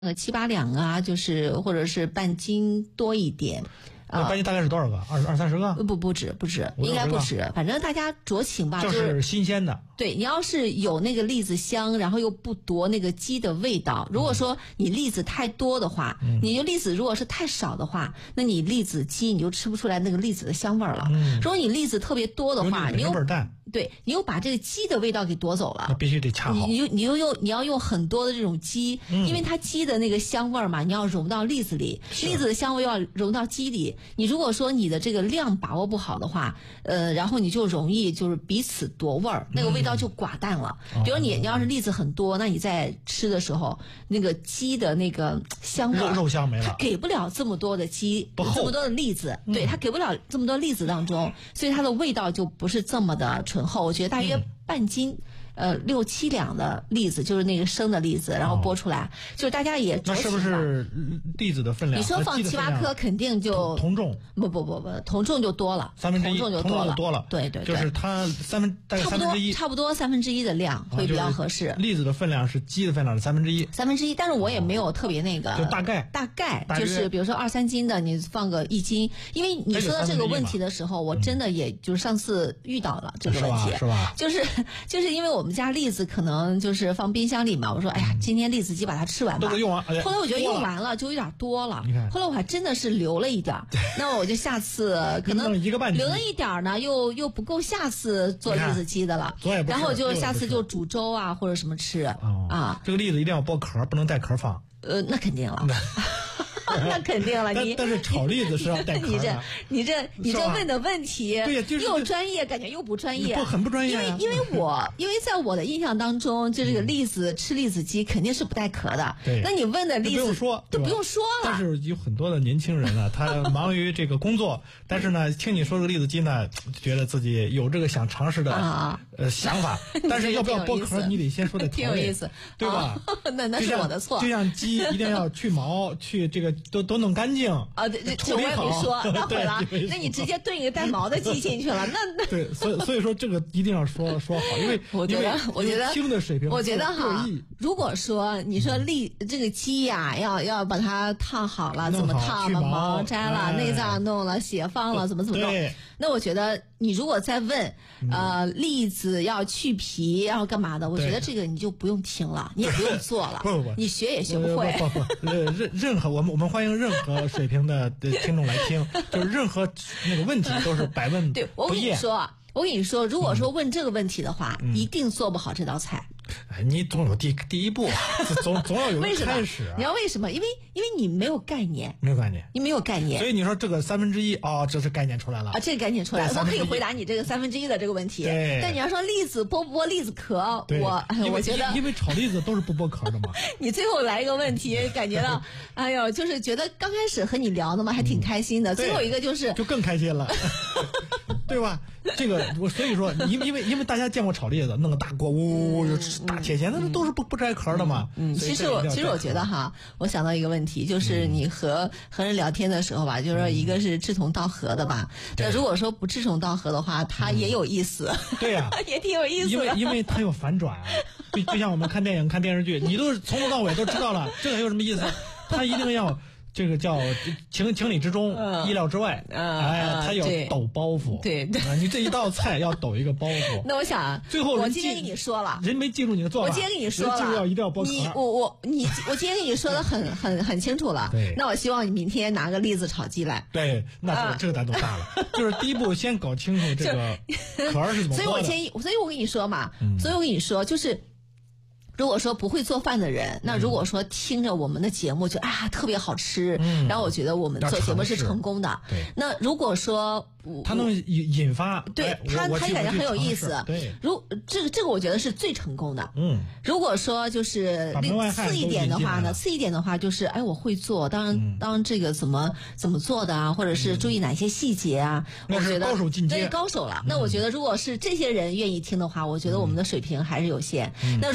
7、8两啊，就是或者是半斤多一点。 半斤大概是多少个？20-30个？ 不止，应该不止。反正大家酌情吧， 就是新鲜的。 对，你要是有那个栗子香，然后又不夺那个鸡的味道。如果说你栗子太多的话，你就栗子如果是太少的话，那你栗子鸡你就吃不出来那个栗子的香味儿了。如果你栗子特别多的话，你又把这个鸡的味道给夺走了。 那必须得恰好。 你要用很多的这种鸡，因为它鸡的那个香味儿嘛，你要融到栗子里，栗子的香味要融到鸡里。你如果说你的这个量把握不好的话，然后你就容易就是彼此夺味儿，那个味道就寡淡了。比如你要是栗子很多，那你在吃的时候，那个鸡的那个香味肉香没了， 它给不了这么多的鸡，这么多的栗子，对，它给不了这么多栗子当中，所以它的味道就不是这么的醇厚。我觉得大约半斤。6、7两的栗子，就是那个生的栗子，然后剥出来，就是大家也那是不是栗子的分量？ 你说放7、8颗，肯定就同重。 不，同重就多了 ，1/3， 同重就多了。 对， 就是它大概1/3， 差不多1/3的量会比较合适。 栗子的分量是鸡的分量的1/3。 1/3，但是我也没有特别那个， 就大概就是比如说2、3斤的，你放个1斤，因为你说到这个问题的时候，我真的也就是上次遇到了这个问题， 是吧？ 就是因为我们家栗子可能就是放冰箱里嘛，我说哎呀，今天栗子鸡把它吃完吧， 都用完。 后来我觉得用完了就有点多了，后来我还真的是留了一点，那我就下次可能留了一点呢，又不够下次做栗子鸡的了，然后就下次就煮粥啊或者什么吃啊。 这个栗子一定要剥壳，不能带壳放。 那肯定了。那肯定了， 但是炒栗子是要带壳的。 你这问的问题， 对呀，就是又专业，感觉又不专业， 很不专业。 因为在我的印象当中，就这个栗子吃栗子鸡肯定是不带壳的。 对， 那你问的栗子都不用说了。 但是有很多的年轻人呢，他忙于这个工作，但是呢，听你说这个栗子鸡呢，觉得自己有这个想尝试的想法，但是要不要剥壳，你得先说的挺有意思， 对吧？ 那是我的错。 就像鸡一定要去毛，去这个都弄干净啊！这我也没说，那毁了。那你直接炖一个带毛的鸡进去了，那对，所以说这个一定要说好，因为我觉得听的水平， 我觉得哈，如果说你说这个鸡呀，要把它烫好了，怎么烫了，毛摘了，内脏弄了，血放了，怎么弄？那我觉得你如果再问栗子要去皮，然后干嘛的？我觉得这个你就不用听了，你也不用做了， 不， 你学也学不会。 任何我们欢迎任何水平的听众来听，就是任何那个问题都是百问不厌。 对，我跟你说，如果说问这个问题的话，一定做不好这道菜。 你总有第一步，总要有个开始。 你知道为什么？因为你没有概念， 你没有概念， 所以你说这个1/3这是概念出来了啊，这个概念出来了，我可以回答你这个1/3的这个问题。但你要说栗子剥不剥栗子壳，我觉得因为炒栗子都是不剥壳的嘛。 你最后来一个问题，感觉到哎呦，就是觉得刚开始和你聊的嘛，还挺开心的。最后一个就更开心了。对吧？这个所以说，因为大家见过炒栗子，弄个大锅，大铁锨，那都是不摘壳的嘛。 其实我觉得哈，我想到一个问题，就是你和人聊天的时候吧，就是说一个是志同道合的吧。那如果说不志同道合的话，他也有意思。 对呀， 也挺有意思的。 因为他有反转啊，就像我们看电影、看电视剧，你都是从头到尾都知道了，这个有什么意思？他一定要。这个叫情理之中，意料之外。他要抖包袱。 对， 你这一道菜要抖一个包袱。 那我想， 最后我今天跟你说了， 人没记住你的做法。 我今天跟你说了， 记住一定要剥壳。 我今天跟你说的很清楚了。 对， 那我希望你明天拿个栗子炒鸡来。 对，那这个难度大了。就是第一步，先搞清楚这个壳是怎么剥的。 所以我跟你说嘛，所以我跟你说就是。如果说不会做饭的人，那如果说听着我们的节目就特别好吃，然后我觉得我们做节目是成功的。 对， 那如果说他能引发， 对他感觉很有意思。 对， 这个我觉得是最成功的。如果说就是次一点的话就是我会做，当这个怎么做的啊，或者是注意哪些细节啊，我觉得高手进阶， 对，高手了。那我觉得如果是这些人愿意听的话，我觉得我们的水平还是有限。那如果说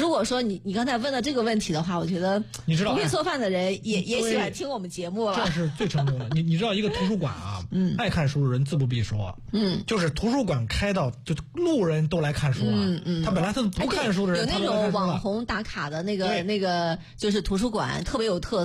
你刚才问的这个问题的话，我觉得你知道不会做饭的人也喜欢听我们节目了。 这是最成功的。你知道一个图书馆啊，爱看书的人自不必说，就是图书馆开到就路人都来看书了，他本来他不看书的人， 有那种网红打卡的那个就是图书馆特别有特色。